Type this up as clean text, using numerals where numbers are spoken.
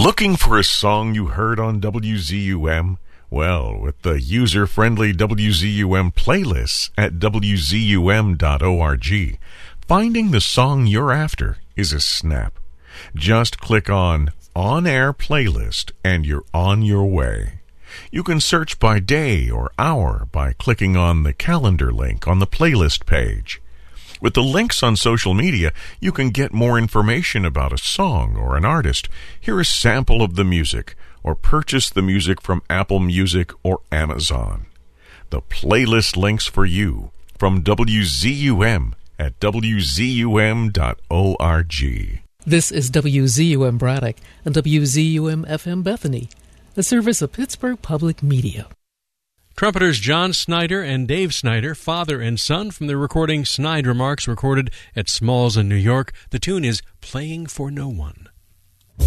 Looking for a song you heard on WZUM? Well, with the user-friendly WZUM playlists at wzum.org, finding the song you're after is a snap. Just click on On-Air Playlist and you're on your way. You can search by day or hour by clicking on the calendar link on the playlist page. With the links on social media, you can get more information about a song or an artist, hear a sample of the music, or purchase the music from Apple Music or Amazon. The playlist links for you from WZUM at wzum.org. This is WZUM Braddock and WZUM FM Bethany, a service of Pittsburgh Public Media. Trumpeters John Snyder and Dave Snyder, father and son, from the recording Snide Remarks, recorded at Smalls in New York. The tune is Playing for No One.